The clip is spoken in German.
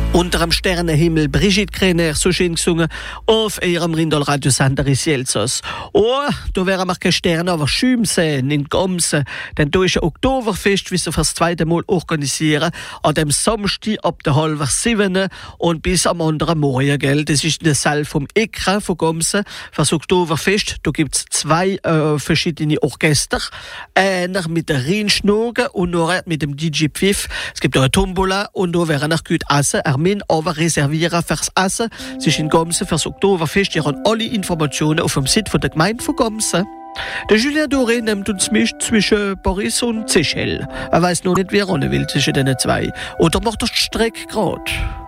Unter dem Sternenhimmel, Brigitte Krenner, so schön gesungen, auf ihrem Rindal-Radiosender ist Jelzos. Oh, da wären wir keine Sterne, aber schön sehen in Gomse, denn da ist ein Oktoberfest, wie sie fürs zweite Mal organisieren, an dem Samstag ab der 6:30 und bis am anderen Morgen, gell. Das ist der Saal vom EKRA von Gomse. Für das Oktoberfest, da gibt's zwei verschiedene Orchester. Einer mit der Rheinschnoge und noch mit dem DJ Pfiff. Es gibt auch eine Tombola und da wären noch gut Essen. Armin aber reservieren fürs Essen. Es ist in Gomse fürs Oktoberfest. Ihr habt alle Informationen auf dem Site von der Gemeinde von Gomse. Der Julien Doré nimmt uns mit zwischen Paris und Seychelles. Er weiß noch nicht, wie er ran will zwischen den zwei. Oder macht er die Strecke gerade?